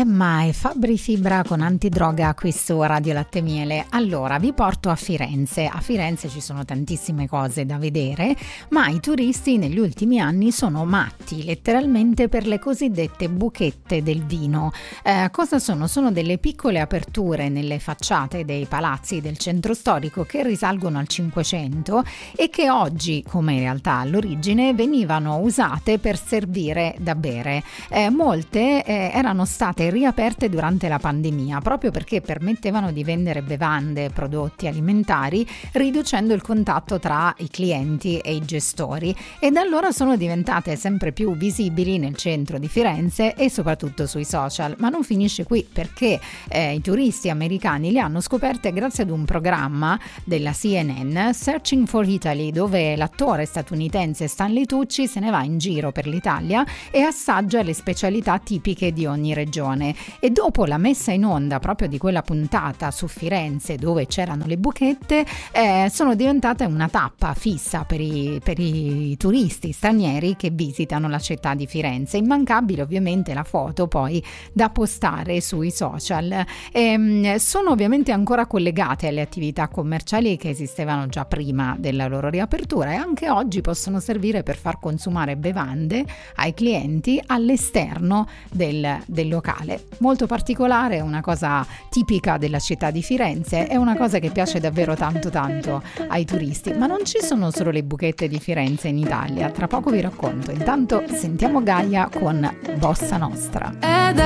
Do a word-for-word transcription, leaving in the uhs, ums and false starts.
Emma e Fabri Fibra con Antidroga qui su Radio Latte Miele. Allora, vi porto a Firenze. A Firenze ci sono tantissime cose da vedere, ma i turisti negli ultimi anni sono matti letteralmente per le cosiddette buchette del vino. Eh, cosa sono? Sono delle piccole aperture nelle facciate dei palazzi del centro storico che risalgono al Cinquecento e che oggi, come in realtà all'origine, venivano usate per servire da bere. Eh, molte eh, erano state riaperte durante la pandemia proprio perché permettevano di vendere bevande, prodotti alimentari, riducendo il contatto tra i clienti e i gestori, e da allora sono diventate sempre più visibili nel centro di Firenze e soprattutto sui social. Ma non finisce qui, perché eh, i turisti americani le hanno scoperte grazie ad un programma della C N N, Searching for Italy, dove l'attore statunitense Stanley Tucci se ne va in giro per l'Italia e assaggia le specialità tipiche di ogni regione. E dopo la messa in onda proprio di quella puntata su Firenze dove c'erano le buchette, eh, sono diventate una tappa fissa per i, per i turisti stranieri che visitano la città di Firenze. Immancabile ovviamente la foto poi da postare sui social. E, sono ovviamente ancora collegate alle attività commerciali che esistevano già prima della loro riapertura, e anche oggi possono servire per far consumare bevande ai clienti all'esterno del, del locale. Molto particolare, una cosa tipica della città di Firenze, è una cosa che piace davvero tanto tanto ai turisti. Ma non ci sono solo le buchette di Firenze in Italia, tra poco vi racconto. Intanto sentiamo Gaia con Bossa Nostra.